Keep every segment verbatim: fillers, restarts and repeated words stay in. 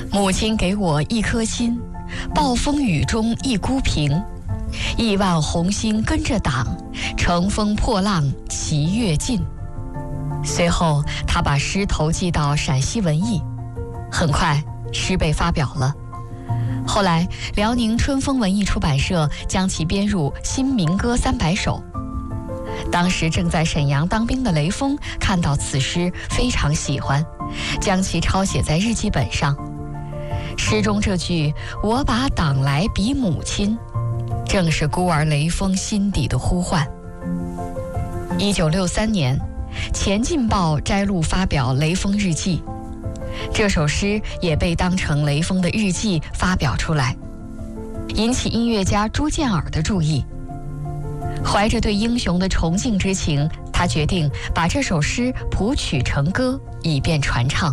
母亲给我一颗心，暴风雨中一孤平，亿万红星跟着党，乘风破浪齐跃进。随后他把诗投寄到陕西文艺，很快诗被发表了。后来辽宁春风文艺出版社将其编入新民歌三百首。当时正在沈阳当兵的雷锋看到此诗非常喜欢，将其抄写在日记本上。诗中这句“我把党来比母亲”，正是孤儿雷锋心底的呼唤。一九六三年，《前进报》摘录发表雷锋日记，这首诗也被当成雷锋的日记发表出来，引起音乐家朱建尔的注意。怀着对英雄的崇敬之情，他决定把这首诗谱曲成歌，以便传唱。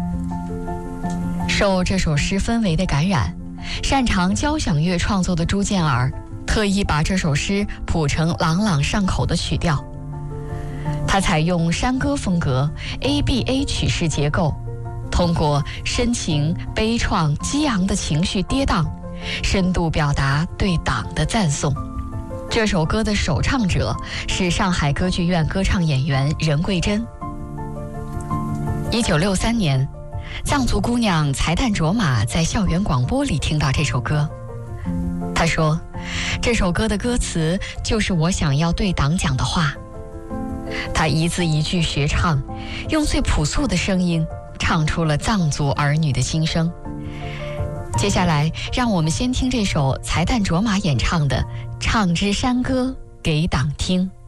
受这首诗氛围的感染，擅长交响乐创作的朱建尔特意把这首诗谱成朗朗上口的曲调。他采用山歌风格 A B A 曲式结构，通过深情、悲怆、激昂的情绪跌宕，深度表达对党的赞颂。这首歌的首唱者是上海歌剧院歌唱演员任桂珍。一九六三年，藏族姑娘才旦卓玛在校园广播里听到这首歌，她说：“这首歌的歌词就是我想要对党讲的话。”她一字一句学唱，用最朴素的声音唱出了藏族儿女的心声。接下来，让我们先听这首才旦卓玛演唱的《唱支山歌给党听》。